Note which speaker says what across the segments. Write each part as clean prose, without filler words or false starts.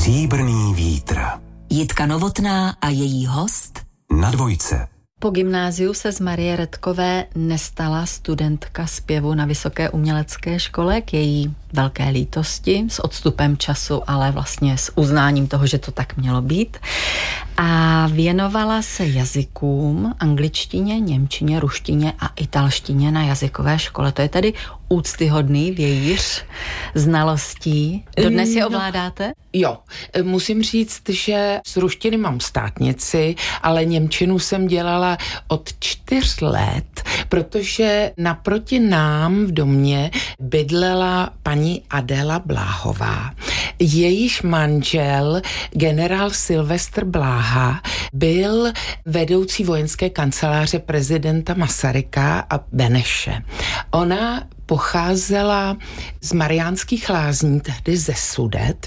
Speaker 1: Stříbrný vítr.
Speaker 2: Jitka Novotná a její host
Speaker 1: Na Dvojce.
Speaker 3: Po gymnáziu se z Marie Redkové nestala studentka zpěvu na Vysoké umělecké škole k její velké lítosti, s odstupem času, ale vlastně s uznáním toho, že to tak mělo být. A věnovala se jazykům, angličtině, němčině, ruštině a italštině na jazykové škole. To je tedy úctyhodný vějíř znalostí. Dodnes je ovládáte?
Speaker 4: Jo, musím říct, že z ruštiny mám státnici, ale němčinu jsem dělala od 4 let, protože naproti nám v domě bydlela paní Adéla Bláhová. Jejíž manžel, generál Silvestr Bláha, byl vedoucí vojenské kanceláře prezidenta Masaryka a Beneše. Ona pocházela z Mariánských Lázní, tehdy ze Sudet,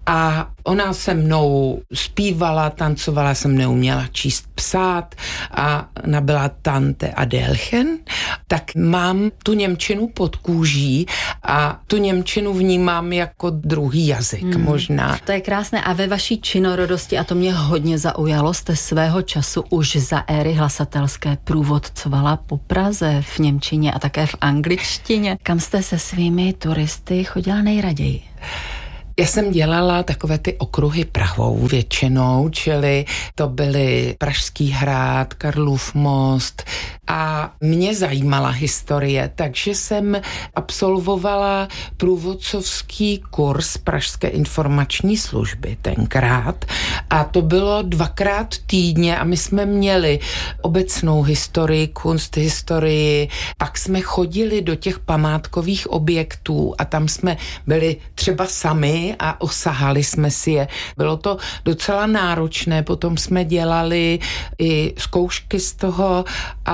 Speaker 4: a ona se mnou zpívala, tancovala, jsem neuměla číst, psát a ona byla tante Adélchen, tak mám tu němčinu pod kůží a tu němčinu vnímám jako druhý jazyk možná.
Speaker 3: To je krásné a ve vaší činorodosti, a to mě hodně zaujalo, jste svého času už za éry hlasatelské průvodcovala po Praze v němčině a také v angličtině. Kam jste se svými turisty chodila nejraději?
Speaker 4: Já jsem dělala takové ty okruhy Prahou většinou, čili to byly Pražský hrad, Karlův most a mě zajímala historie, takže jsem absolvovala průvodcovský kurz Pražské informační služby tenkrát a to bylo 2krát týdně a my jsme měli obecnou historii, kunsthistorii, pak jsme chodili do těch památkových objektů a tam jsme byli třeba sami a osahali jsme si je. Bylo to docela náročné, potom jsme dělali i zkoušky z toho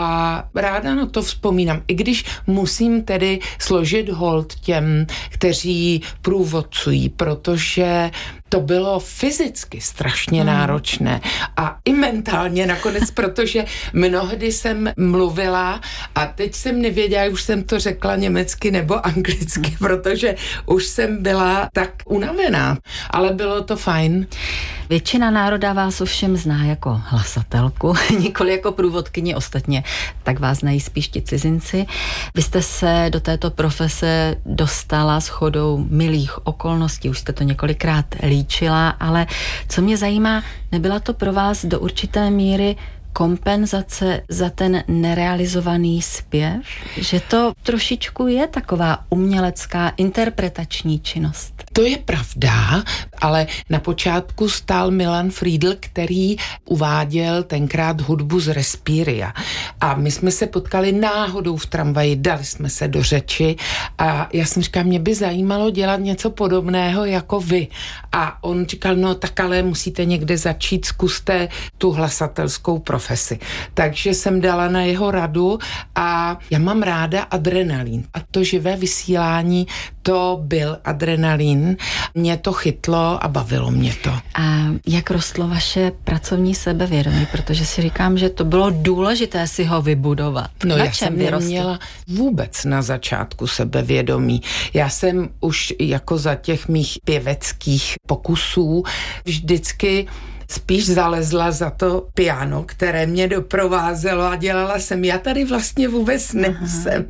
Speaker 4: a ráda na to vzpomínám. I když musím tedy složit hold těm, kteří průvodcují, protože to bylo fyzicky strašně náročné a i mentálně nakonec, protože mnohdy jsem mluvila a teď jsem nevěděla, už jsem to řekla německy nebo anglicky, protože už jsem byla tak unavená, ale bylo to fajn.
Speaker 3: Většina národa vás ovšem zná jako hlasatelku, nikoli jako průvodkyni, ostatně tak vás znají spíš ti cizinci. Vy jste se do této profese dostala shodou milých okolností, už jste to několikrát líčila, ale co mě zajímá, nebyla to pro vás do určité míry kompenzace za ten nerealizovaný zpěv? Že to trošičku je taková umělecká interpretační činnost.
Speaker 4: To je pravda, ale na počátku stál Milan Friedl, který uváděl tenkrát hudbu z Respiria. A my jsme se potkali náhodou v tramvaji, dali jsme se do řeči a já jsem říkala, mě by zajímalo dělat něco podobného jako vy. A on říkal, no tak ale musíte někde začít, zkuste tu hlasatelskou profesi. Takže jsem dala na jeho radu a já mám ráda adrenalin. A to živé vysílání, to byl adrenalin. Mě to chytlo a bavilo mě to.
Speaker 3: A jak rostlo vaše pracovní sebevědomí? Protože si říkám, že to bylo důležité si ho vybudovat.
Speaker 4: No
Speaker 3: na
Speaker 4: já
Speaker 3: čem
Speaker 4: jsem neměla vůbec na začátku sebevědomí. Já jsem už jako za těch mých pěveckých pokusů vždycky spíš zalezla za to piano, které mě doprovázelo a dělala jsem, já tady vlastně vůbec nejsem.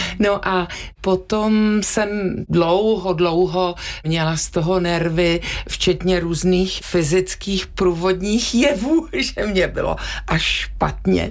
Speaker 4: No a potom jsem dlouho měla z toho nervy, včetně různých fyzických průvodních jevů, že mě bylo až špatně.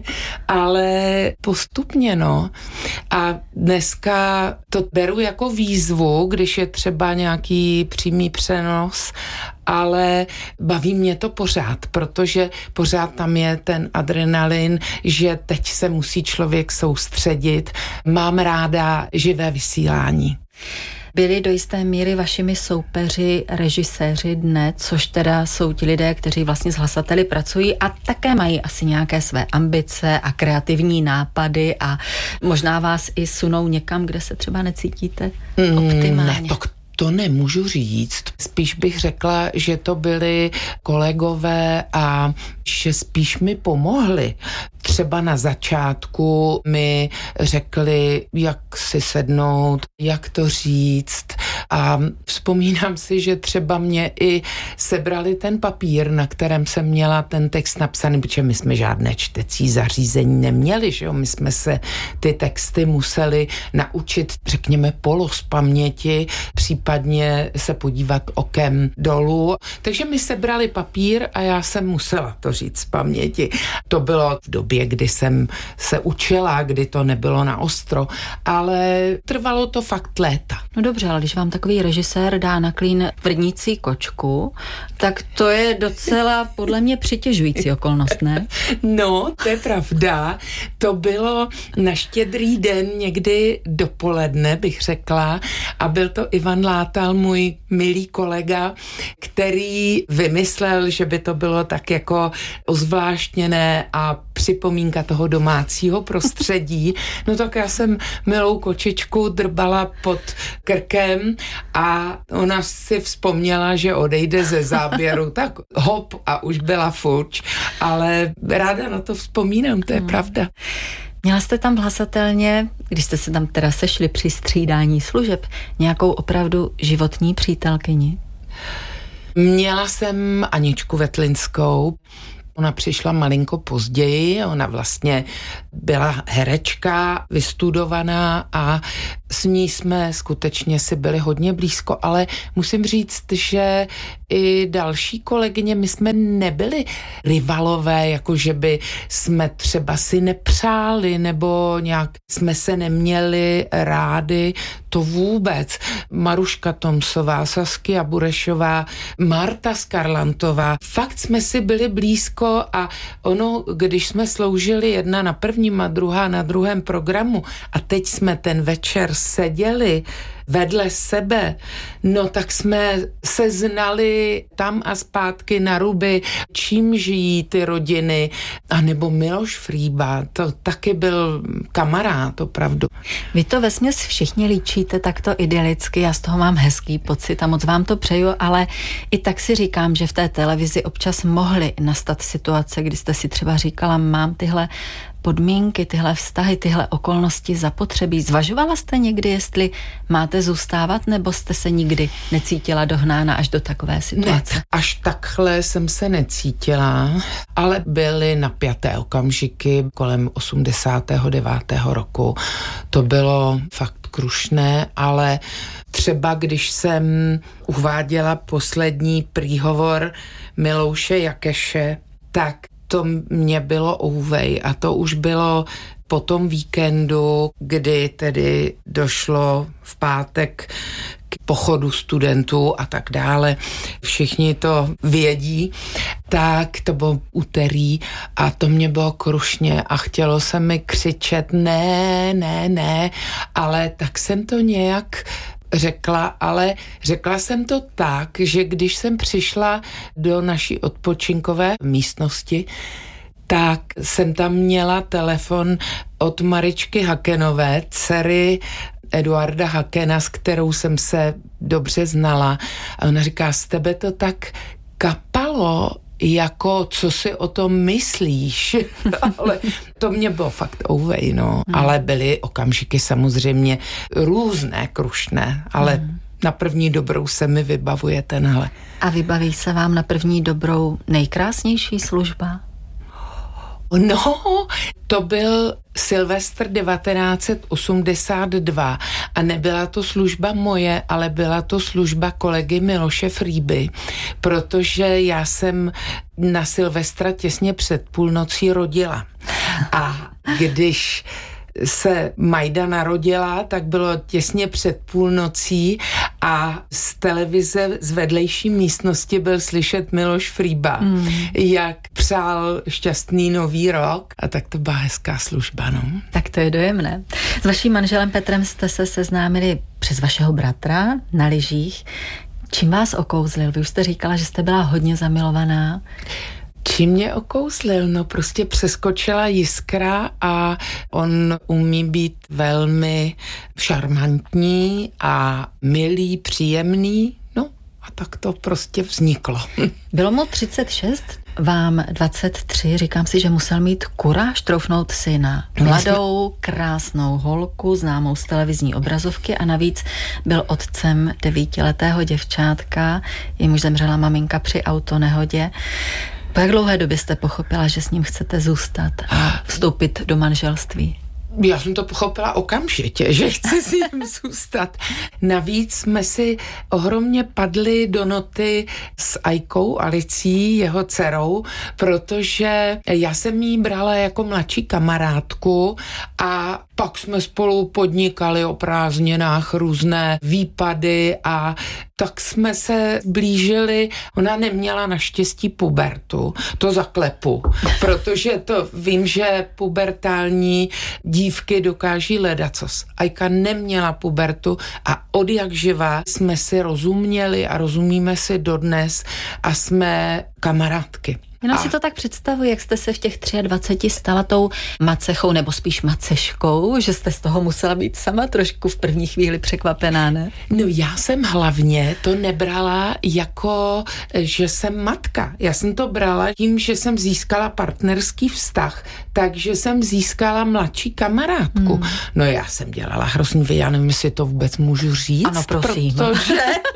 Speaker 4: Ale postupně, no. A dneska to beru jako výzvu, když je třeba nějaký přímý přenos, ale baví mě to pořád, protože pořád tam je ten adrenalin, že teď se musí člověk soustředit. Mám ráda živé vysílání.
Speaker 3: Byli do jisté míry vašimi soupeři režiséři dne, což teda jsou ti lidé, kteří vlastně s hlasateli pracují a také mají asi nějaké své ambice a kreativní nápady a možná vás i sunou někam, kde se třeba necítíte optimálně.
Speaker 4: To nemůžu říct. Spíš bych řekla, že to byli kolegové a že spíš mi pomohli. Třeba na začátku mi řekli, jak si sednout, jak to říct. A vzpomínám si, že třeba mě i sebrali ten papír, na kterém jsem měla ten text napsaný, protože my jsme žádné čtecí zařízení neměli, že jo? My jsme se ty texty museli naučit, řekněme, z paměti, případně se podívat okem dolů. Takže mi sebrali papír a já jsem musela to říct z paměti. To bylo v době, kdy jsem se učila, kdy to nebylo na ostro, ale trvalo to fakt léta.
Speaker 3: No dobře, ale když vám takový režisér dá na klín vrnící kočku, tak to je docela podle mě přitěžující okolnost, ne?
Speaker 4: No, to je pravda. To bylo na Štědrý den někdy dopoledne, bych řekla, a byl to Ivan Látal, můj milý kolega, který vymyslel, že by to bylo tak jako ozvláštněné a připomínka toho domácího prostředí. No tak já jsem milou kočičku drbala pod krkem a ona si vzpomněla, že odejde ze záběru, tak hop a už byla fuč, ale ráda na to vzpomínám, to je pravda.
Speaker 3: Měla jste tam v Hlasatelně, když jste se tam teda sešli při střídání služeb, nějakou opravdu životní přítelkyni?
Speaker 4: Měla jsem Aničku Vetlinskou. Ona přišla malinko později, ona vlastně byla herečka, vystudovaná a s ní jsme skutečně si byli hodně blízko, ale musím říct, že i další kolegyně, my jsme nebyli rivalové, jako že by jsme třeba si nepřáli nebo nějak jsme se neměli rádi, to vůbec. Maruška Tomsová, Saskia Burešová, Marta Skarlantová, fakt jsme si byli blízko a ono, když jsme sloužili jedna na prvním a druhá na druhém programu a teď jsme ten večer seděli vedle sebe, no tak jsme se znali tam a zpátky na ruby, čím žijí ty rodiny, a nebo Miloš Frýba, to taky byl kamarád, opravdu.
Speaker 3: Vy to vesměs všichni líčíte takto idylicky, já z toho mám hezký pocit a moc vám to přeju, ale i tak si říkám, že v té televizi občas mohly nastat situace, kdy jste si třeba říkala, mám tyhle podmínky, tyhle vztahy, tyhle okolnosti zapotřebí. Zvažovala jste někdy, jestli máte zůstávat, nebo jste se nikdy necítila dohnána až do takové situace?
Speaker 4: Ne, až takhle jsem se necítila, ale byly napjaté okamžiky kolem 89. roku. To bylo fakt krušné, ale třeba když jsem uváděla poslední příhovor Milouše Jakeše, tak to mě bylo ouvej a to už bylo po tom víkendu, kdy tedy došlo v pátek k pochodu studentů a tak dále. Všichni to vědí, tak to bylo úterý a to mě bylo krušně a chtělo se mi křičet ne, ale tak jsem to nějak řekla, ale řekla jsem to tak, že když jsem přišla do naší odpočinkové místnosti, tak jsem tam měla telefon od Maričky Hakenové, dcery Eduarda Hakena, s kterou jsem se dobře znala. A ona říká, z tebe to tak kapalo, jako co si o tom myslíš. Ale to mě bylo fakt ouvej, no. Ale byly okamžiky samozřejmě různé, krušné, ale na první dobrou se mi vybavuje tenhle.
Speaker 3: A vybaví se vám na první dobrou nejkrásnější služba?
Speaker 4: No, to byl Silvestr 1982 a nebyla to služba moje, ale byla to služba kolegy Miloše Frýby, protože já jsem na Silvestra těsně před půlnocí rodila. A když se Majda narodila, tak bylo těsně před půlnocí a z televize z vedlejší místnosti byl slyšet Miloš Frýba, jak přál šťastný nový rok a tak to byla hezká služba, no.
Speaker 3: Tak to je dojemné. S vaším manželem Petrem jste se seznámili přes vašeho bratra na lyžích. Čím vás okouzlil? Vy už jste říkala, že jste byla hodně zamilovaná.
Speaker 4: Čím mě okouzlil? No prostě přeskočila jiskra a on umí být velmi šarmantní a milý, příjemný, no a tak to prostě vzniklo.
Speaker 3: Bylo mu 36? vám 23, říkám si, že musel mít kuráž troufnout si na mladou, krásnou holku, známou z televizní obrazovky a navíc byl otcem 9letého děvčátka, jemuž zemřela maminka při autonehodě. Po jak dlouhé době jste pochopila, že s ním chcete zůstat a vstoupit do manželství?
Speaker 4: Já jsem to pochopila okamžitě, že chci s ním zůstat. Navíc jsme si ohromně padli do noty s Ajkou Alicí, jeho dcerou, protože já jsem jí brala jako mladší kamarádku a pak jsme spolu podnikali o prázdninách různé výpady a tak jsme se blížili. Ona neměla naštěstí pubertu, to zaklepu, protože to vím, že pubertální dívky dokáží ledacos. Ajka neměla pubertu a od jak živa jsme si rozuměli a rozumíme si dodnes a jsme kamarádky.
Speaker 3: Jenom si to tak představuji, jak jste se v těch 23 stala tou macechou, nebo spíš maceškou, že jste z toho musela být sama trošku v první chvíli překvapená, ne?
Speaker 4: No já jsem hlavně to nebrala jako, že jsem matka. Já jsem to brala tím, že jsem získala partnerský vztah, takže jsem získala mladší kamarádku. No já jsem dělala hrozný věc, já nevím, jestli to vůbec můžu říct.
Speaker 3: Ano, prosím.
Speaker 4: Protože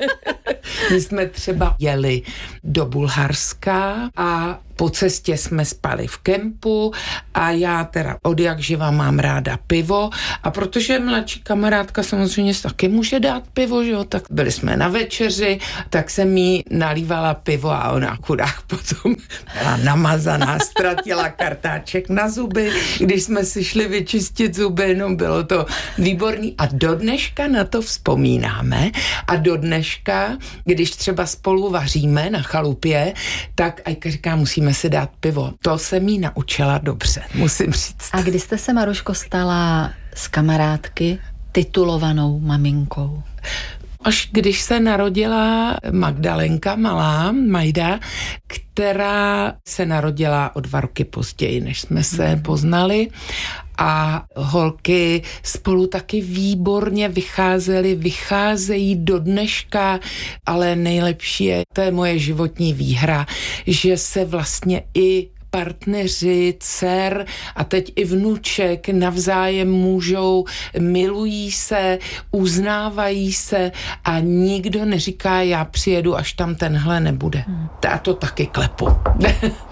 Speaker 4: my jsme třeba jeli do Bulharska a po cestě jsme spali v kempu a já teda od jak živa mám ráda pivo a protože mladší kamarádka samozřejmě taky může dát pivo, že jo, tak byli jsme na večeři, tak jsem jí nalívala pivo a ona chudák potom byla namazaná, ztratila kartáček na zuby, když jsme si šli vyčistit zuby, no bylo to výborný a do dneška na to vzpomínáme a do dneška, když třeba spolu vaříme na chalupě, tak Ajka říká, musíme si dát pivo. To jsem jí naučila dobře, musím říct.
Speaker 3: A kdy jste se, Maruško, stala z kamarádky titulovanou maminkou?
Speaker 4: Až když se narodila Magdalenka, malá Majda, která se narodila o 2 roky později, než jsme se poznali. A holky spolu taky výborně vycházejí do dneška, ale nejlepší je, to je moje životní výhra, že se vlastně i partneři, dcer a teď i vnuček navzájem můžou, milují se, uznávají se a nikdo neříká, já přijedu, až tam tenhle nebude. A to taky klepu.